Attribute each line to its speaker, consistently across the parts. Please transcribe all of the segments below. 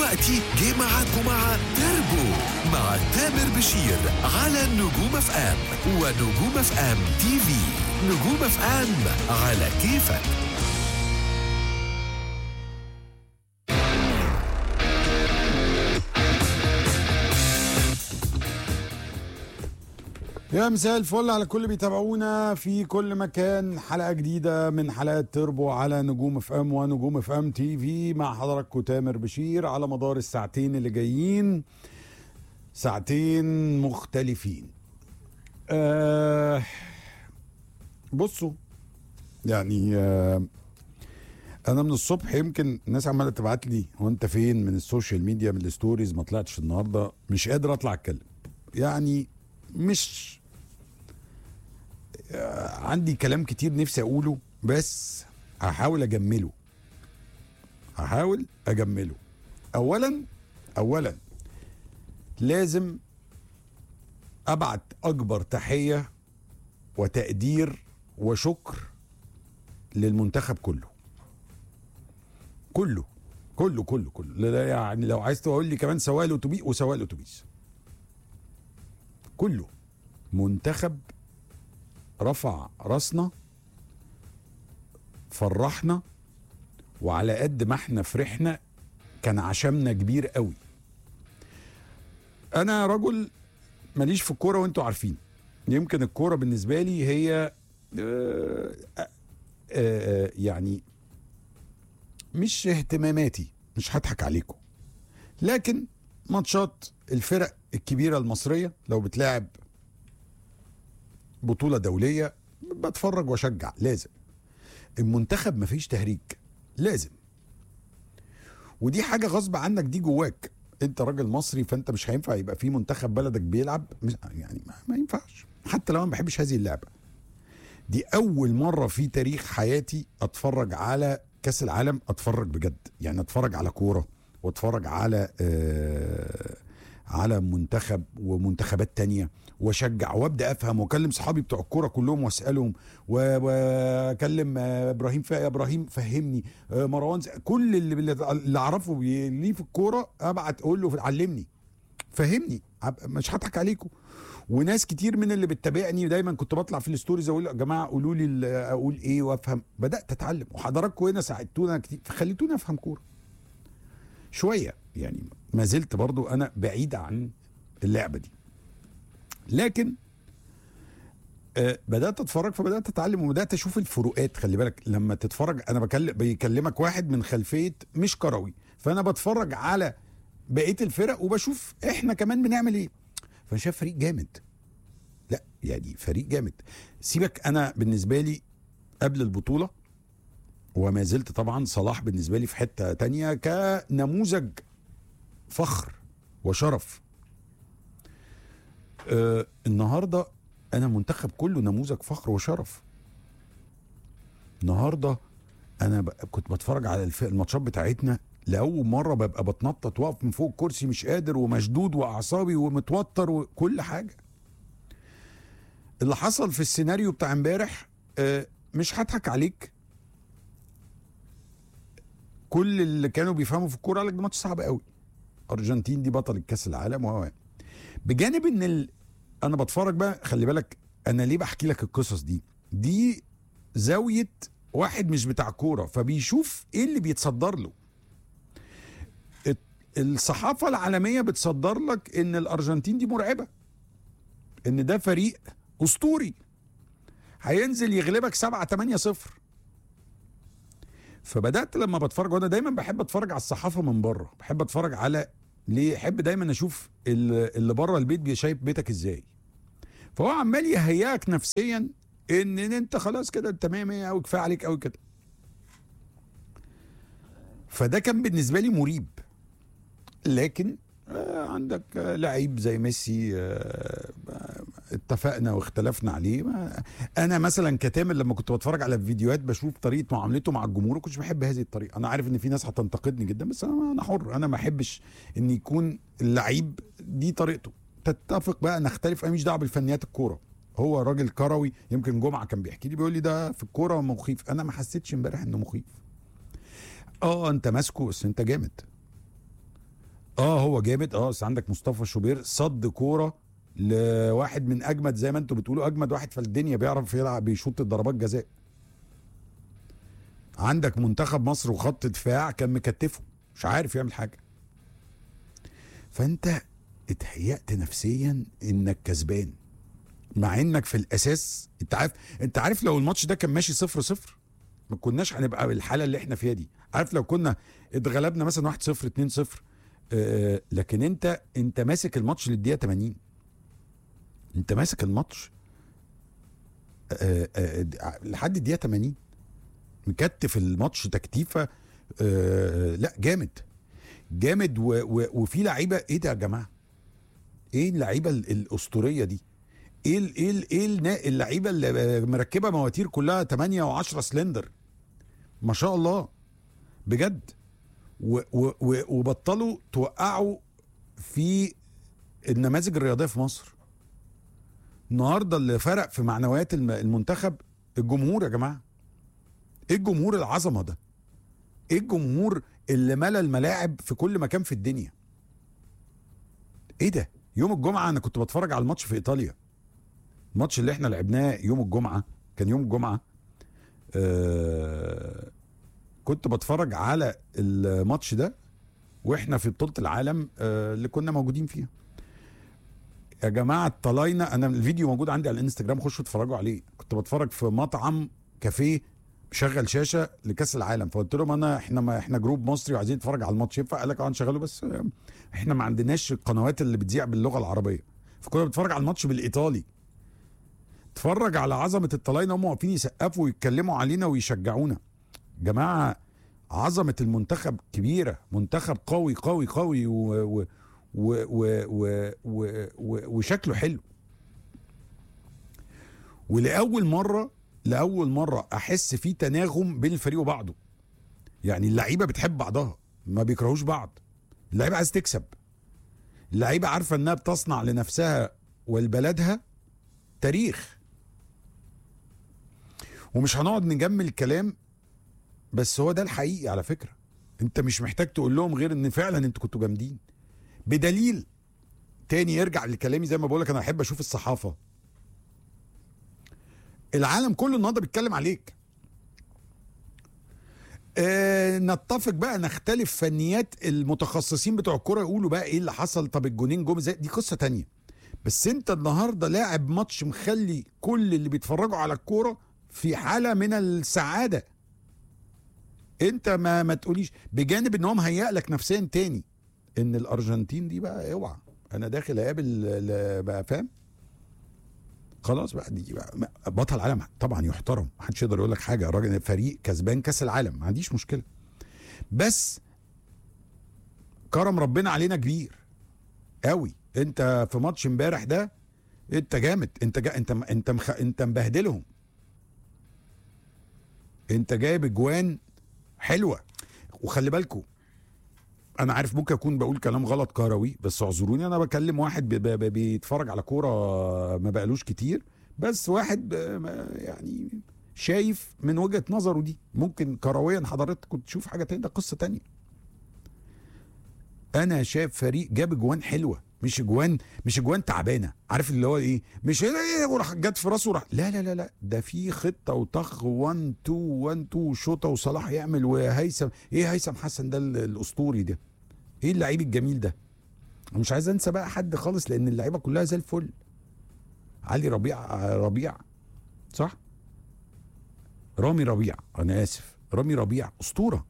Speaker 1: دلوقتي جه معاكم مع تربو مع تامر بشير على نجوم اف ام ونجوم اف ام تي في. نجوم اف ام على كيفك.
Speaker 2: يا مساء الفل على كل بيتابعونا في كل مكان. حلقة جديدة من حلقات تربو على نجوم اف ام ونجوم اف ام تي في مع حضراتكم تامر بشير على مدار الساعتين اللي جايين. ساعتين مختلفين. بصوا يعني انا من الصبح يمكن الناس عماله تبعت لي هو انت فين من السوشيال ميديا من الستوريز، ما طلعتش النهارده، مش قادر اطلع اتكلم. يعني مش عندي كلام كتير نفسي اقوله، بس هحاول اجمله. اولا لازم ابعت اكبر تحية وتقدير وشكر للمنتخب كله. لا يعني لو عايز تقول لي كمان سواق الاتوبيس كله منتخب رفع راسنا، فرحنا، وعلى قد ما احنا فرحنا كان عشمنا كبير قوي. انا رجل ماليش في الكوره وانتوا عارفين، يمكن الكوره بالنسبه لي هي يعني مش اهتماماتي، مش هضحك عليكم، لكن ماتشات الفرق الكبيره المصريه لو بتلاعب بطولة دولية بتفرج واشجع. لازم المنتخب مفيش تهريج، لازم. ودي حاجة غصب عنك، دي جواك. انت راجل مصري فانت مش هينفع يبقى في منتخب بلدك بيلعب، يعني ما ينفعش، حتى لو انا ما بحبش هذه اللعبة. دي اول مرة في تاريخ حياتي اتفرج على كاس العالم، اتفرج بجد، يعني اتفرج على كورة واتفرج على منتخب ومنتخبات تانية واشجع وابدا افهم واكلم صحابي بتوع الكوره كلهم واسالهم واكلم ابراهيم يا ابراهيم فهمني، مروان، كل اللي اعرفه ليه في الكوره ابعت اقول له علمني فهمني، مش هضحك عليكم. وناس كتير من اللي بتتابعني دايما كنت بطلع في الستوريز اقول يا جماعه قولوا لي اقول ايه وافهم. بدات اتعلم وحضراتكم هنا ساعدتونا كتير، خليتوني افهم كوره شويه. يعني ما زلت برضو انا بعيد عن اللعبه دي، لكن بدات اتفرج فبدات اتعلم وبدات اشوف الفروقات. خلي بالك لما تتفرج، انا بيكلمك واحد من خلفيه مش كروي، فانا بتفرج على بقيه الفرق وبشوف احنا كمان بنعمل ايه. فانا شايف فريق جامد، لا يعني فريق جامد. سيبك، انا بالنسبه لي قبل البطوله وما زلت طبعا صلاح بالنسبه لي في حته تانية كنموذج فخر وشرف. النهارده انا منتخب كله نموذج فخر وشرف. النهارده انا كنت بتفرج على الماتشات بتاعتنا لاول مره، ببقى بتنطط واقف من فوق الكرسي مش قادر ومشدود واعصابي ومتوتر وكل حاجه. اللي حصل في السيناريو بتاع امبارح مش هضحك عليك، كل اللي كانوا بيفهموا في الكوره قال لك ده ماتش صعب قوي، ارجنتين دي بطل الكاس العالم بجانب ان انا بتفرج بقى. خلي بالك انا ليه بحكي لك القصص دي زاويه واحد مش بتاع كوره، فبيشوف ايه اللي بيتصدر له. الصحافه العالميه بتصدر لك ان الارجنتين دي مرعبه، ان ده فريق اسطوري هينزل يغلبك 7-8-0. فبدات لما بتفرج، وانا دايما بحب اتفرج على الصحافه من بره، بحب اتفرج على ليه، احب دايما اشوف اللي بره البيت شايف بيتك ازاي. فهو عمال يهيئك نفسيا ان انت خلاص كده انت 100 قوي، كفايه عليك قوي كده. فده كان بالنسبه لي مريب. لكن عندك لعيب زي ميسي اتفقنا واختلفنا عليه. انا مثلا كتامر لما كنت بتفرج على الفيديوهات بشوف طريقه معاملته مع الجمهور، ما كنتش بحب هذه الطريقه. انا عارف ان في ناس هتنتقدني جدا، بس انا حر، انا ما احبش ان يكون اللعيب دي طريقته. تتفق بقى نختلف، انا مش دعوه بالفنيات الكوره. هو راجل كروي، يمكن جمعه كان بيحكي لي بيقول لي ده في الكوره مخيف. انا ما حسيتش امبارح انه مخيف. انت ماسكه بس انت جامد. هو جامد. بس عندك مصطفى شوبير صد كوره لواحد من اجمد، زي ما انتوا بتقولوا، اجمد واحد في الدنيا بيعرف يلعب بيشوط الضربات جزاء. عندك منتخب مصر وخط دفاع كان مكتفه مش عارف يعمل حاجه. فانت اتهيأت نفسيا انك كسبان، مع انك في الاساس انت عارف لو الماتش ده كان ماشي 0-0 ما كناش هنبقى بالحاله اللي احنا فيها دي. عارف لو كنا اتغلبنا مثلا 1-0 2-0، لكن انت ماسك الماتش للدقيقه 80. انت ماسك الماتش لحد الدقيقه 80 مكتف الماتش تكتيفه. لا جامد جامد. وفي لعيبه، ايه ده يا جماعه؟ ايه اللعيبه الاسطوريه دي؟ ايه اللعيبه اللي مركبه مواتير كلها 8 و10 سلندر، ما شاء الله بجد. وبطلوا توقعوا في النماذج الرياضيه في مصر. النهارده اللي فرق في معنويات المنتخب الجمهور يا جماعه. ايه الجمهور العظمه ده؟ ايه الجمهور اللي ملى الملاعب في كل مكان في الدنيا؟ ايه ده؟ يوم الجمعه انا كنت بتفرج على الماتش في ايطاليا. الماتش اللي احنا لعبناه يوم الجمعه كان يوم الجمعه. كنت بتفرج على الماتش ده واحنا في بطوله العالم اللي كنا موجودين فيها. يا جماعه طلعنا، انا الفيديو موجود عندي على الانستجرام، خشوا اتفرجوا عليه. كنت بتفرج في مطعم كافيه مشغل شاشه لكاس العالم، فقلت لهم احنا جروب مصري وعايزين نتفرج على الماتش، ينفع؟ قال لك نشغله، بس احنا ما عندناش القنوات اللي بتذيع باللغه العربيه، فكنا بنتفرج على الماتش بالايطالي. اتفرج على عظمه الطلاينه، هم واقفين يسقفوا ويتكلموا علينا ويشجعونا. جماعه عظمه المنتخب كبيره، منتخب قوي قوي قوي وشكله حلو. ولأول مرة أحس في تناغم بين الفريق وبعضه. يعني اللعيبة بتحب بعضها، ما بيكرهوش بعض. اللعيبة عايز تكسب، اللعيبة عارفة انها بتصنع لنفسها ولبلدها تاريخ. ومش هنقعد نجمل الكلام، بس هو ده الحقيقي على فكرة. انت مش محتاج تقول لهم غير ان فعلا انتوا كنتوا جامدين. بدليل تاني يرجع لكلامي، زي ما بقولك انا احب اشوف الصحافة. العالم كله النهارده بيتكلم عليك. نتفق بقى نختلف، فنيات المتخصصين بتوع الكوره يقولوا بقى ايه اللي حصل، طب الجونين جم ازاي، دي قصه تانية. بس انت النهارده لاعب ماتش مخلي كل اللي بيتفرجوا على الكوره في حاله من السعاده. انت ما تقوليش، بجانب ان هو مهيأ لك نفسيا تاني ان الارجنتين دي بقى اوعى انا داخل اقابل بقى، فاهم؟ خلاص بقى دي بقى بطل عالم طبعا يحترم، محدش يقدر يقول لك حاجه. الراجل فريق كسبان كاس العالم ما عنديش مشكله، بس كرم ربنا علينا كبير قوي. انت في ماتش امبارح ده انت جامد، انت مبهدلهم، انت جايب اجوان حلوه. وخلي بالكم، انا عارف ممكن اكون بقول كلام غلط كروي، بس اعذروني، انا بكلم واحد بيتفرج على كوره ما بقالوش كتير، بس واحد يعني شايف من وجهة نظره دي. ممكن كرويا حضرتك كنت تشوف حاجه تانية، ده قصه تانية. انا شايف فريق جاب اجوان حلوه، مش اجوان تعبانه. عارف اللي هو ايه؟ مش ايه وراح جت في راسه وراح، لا لا لا لا، ده في خطه وطخ 1 2 1 2 شوطه وصلاح يعمل، وهيثم ايه، هيثم حسن ده الاسطوري ده، ايه اللعيب الجميل ده. مش عايز انسى بقى حد خالص لان اللعيبه كلها زي الفل. علي ربيع صح، رامي ربيع، انا اسف، رامي ربيع اسطوره،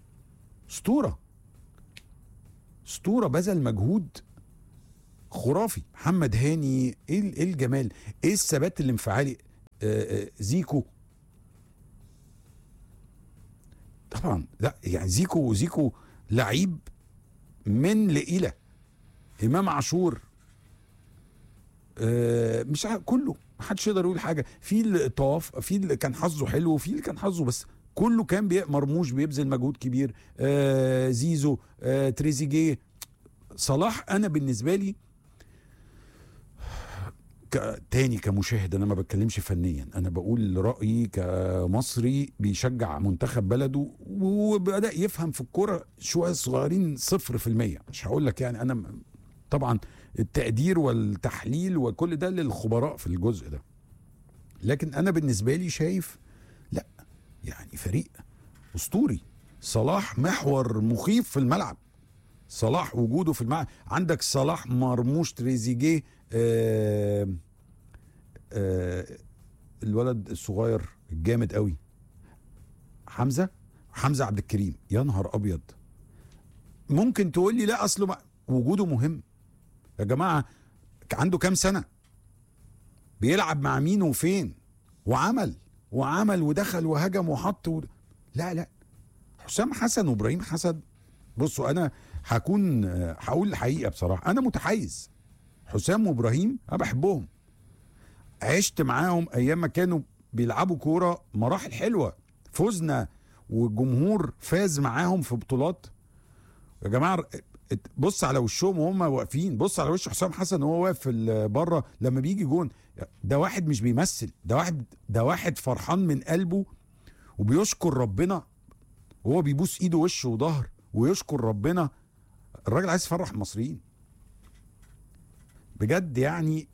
Speaker 2: بذل مجهود خرافي. محمد هاني، ايه الجمال، ايه الثبات الانفعالي. زيكو طبعا، لا يعني زيكو لعيب من لإلة. امام عاشور، مش كله، محدش يقدر يقول حاجه. في اللي كان حظه حلو، وفي اللي كان حظه، بس كله كان مرموش بيبذل مجهود كبير. زيزو، تريزيجيه، صلاح. انا بالنسبه لي تاني كمشاهد، انا ما بتكلمش فنيا، انا بقول رأيي كمصري بيشجع منتخب بلده وبدأ يفهم في الكرة شوية صغيرين 0%. مش هقول لك يعني، انا طبعا التقدير والتحليل وكل ده للخبراء في الجزء ده، لكن انا بالنسبة لي شايف لا، يعني فريق اسطوري. صلاح محور مخيف في الملعب، صلاح وجوده في الملعب، عندك صلاح، مرموش، تريزيجيه، الولد الصغير الجامد قوي حمزة عبد الكريم، يا نهار ابيض. ممكن تقول لي لا اصله وجوده مهم يا جماعة، عنده كام سنة، بيلعب مع مين وفين، وعمل ودخل وهجم وحط لا حسام حسن وابراهيم حسن، بصوا انا هقول الحقيقة بصراحة، انا متحيز. حسام وابراهيم انا بحبهم، عشت معاهم ايام ما كانوا بيلعبوا كورة مراحل حلوة، فزنا والجمهور فاز معاهم في بطولات. يا جماعة بص على وشهم وهم واقفين، بص على وش حسام حسن وهو واقف بره لما بيجي جون، ده واحد مش بيمثل، ده واحد فرحان من قلبه وبيشكر ربنا، وهو بيبوس ايده وشه وظهر ويشكر ربنا. الراجل عايز يفرح المصريين بجد يعني.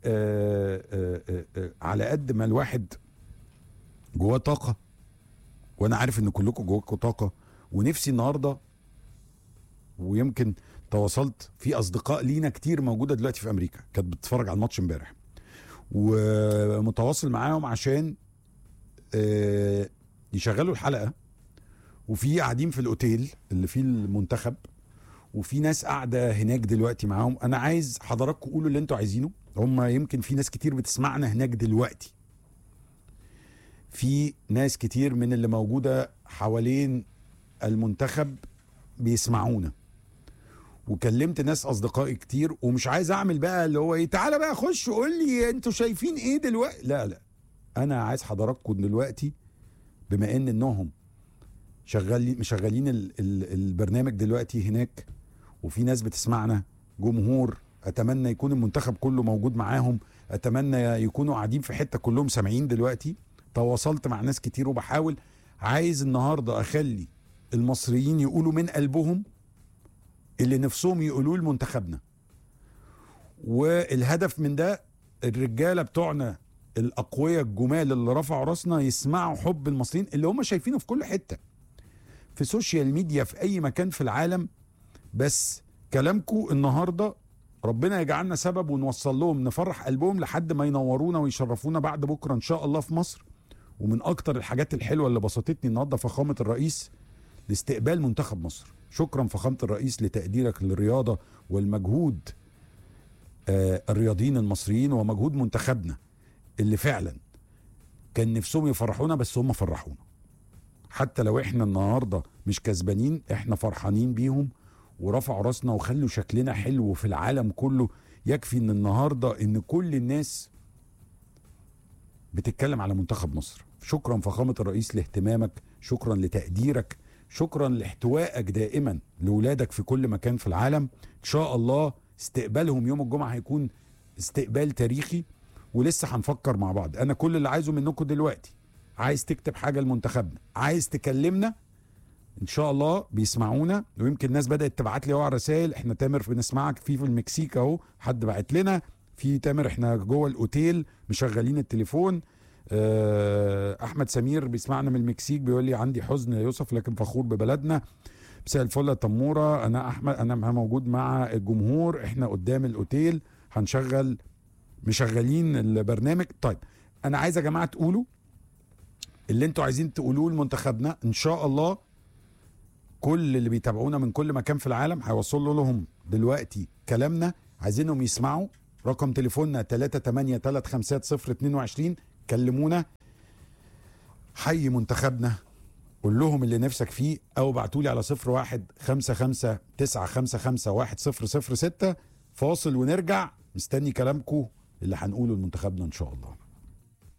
Speaker 2: على قد ما الواحد جواه طاقة، وانا عارف ان كلكم جواكم طاقة، ونفسي النهاردة، ويمكن تواصلت في اصدقاء لينا كتير موجودة دلوقتي في امريكا كانت بتتفرج على الماتش امبارح، ومتواصل معاهم عشان يشغلوا الحلقة، وفي قاعدين في الاوتيل اللي فيه المنتخب، وفي ناس قاعدة هناك دلوقتي معاهم. انا عايز حضراتكم قولوا اللي انتوا عايزينه، هم يمكن في ناس كتير بتسمعنا هناك دلوقتي، في ناس كتير من اللي موجودة حوالين المنتخب بيسمعونا، وكلمت ناس اصدقائي كتير، ومش عايز اعمل بقى اللي هو ايه، تعالى بقى خش قول لي انتوا شايفين ايه دلوقتي، لا انا عايز حضراتكم دلوقتي، بما انهم مشغلين البرنامج دلوقتي هناك، وفي ناس بتسمعنا، جمهور، اتمنى يكون المنتخب كله موجود معاهم، اتمنى يكونوا قاعدين في حتة كلهم سامعين دلوقتي. تواصلت مع ناس كتير وبحاول، عايز النهاردة اخلي المصريين يقولوا من قلبهم اللي نفسهم يقولوه لمنتخبنا، والهدف من ده الرجالة بتوعنا الأقوياء الجمال اللي رفعوا راسنا يسمعوا حب المصريين اللي هم شايفينه في كل حتة، في سوشيال ميديا، في أي مكان في العالم. بس كلامكم النهاردة ربنا يجعلنا سبب ونوصل لهم، نفرح قلبهم لحد ما ينورونا ويشرفونا بعد بكرة إن شاء الله في مصر. ومن أكتر الحاجات الحلوة اللي بسطتني النهاردة فخامة الرئيس لاستقبال منتخب مصر. شكرا فخامة الرئيس لتقديرك للرياضة والمجهود الرياضيين المصريين ومجهود منتخبنا اللي فعلا كان نفسهم يفرحونا، بس هم فرحونا. حتى لو احنا النهاردة مش كسبانين، احنا فرحانين بيهم ورفعوا راسنا وخلوا شكلنا حلو في العالم كله. يكفي ان النهاردة ان كل الناس بتتكلم على منتخب مصر. شكرا فخامة الرئيس لاهتمامك، شكرا لتقديرك، شكرا لاحتوائك دائما لولادك في كل مكان في العالم. ان شاء الله استقبالهم يوم الجمعة هيكون استقبال تاريخي، ولسه هنفكر مع بعض. انا كل اللي عايزه منكم دلوقتي، عايز تكتب حاجة لمنتخبنا، عايز تكلمنا، ان شاء الله بيسمعونا. ويمكن الناس بدأت تبعت لي على الرسائل، احنا تامر بنسمعك في المكسيك اهو، حد بعت لنا في تامر احنا جوه الاوتيل مشغلين التليفون. احمد سمير بيسمعنا من المكسيك بيقول لي عندي حزن يا يوسف لكن فخور ببلدنا. مساء الفل يا تموره، انا احمد، انا موجود مع الجمهور، احنا قدام الاوتيل مشغلين البرنامج. طيب انا عايز يا جماعه تقولوا اللي انتوا عايزين تقولوه لمنتخبنا. ان شاء الله كل اللي بيتابعونا من كل مكان في العالم هيوصلوا لهم دلوقتي كلامنا، عايزينهم يسمعوا. رقم تليفوننا 3835022، كلمونا، حي منتخبنا، قول لهم اللي نفسك فيه، او ابعتولي على 015595510006. فاصل ونرجع، مستني كلامكم اللي هنقوله لمنتخبنا ان شاء الله.